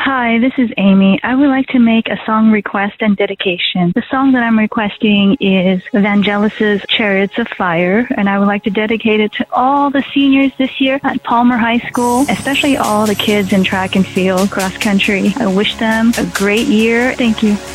Hi, this is Amy. I would like to make a song request and dedication. The song that I'm requesting is Vangelis' Chariots of Fire, and I would like to dedicate it to all the seniors this year at Palmer High School, especially all the kids in track and field, cross country. I wish them a great year. Thank you.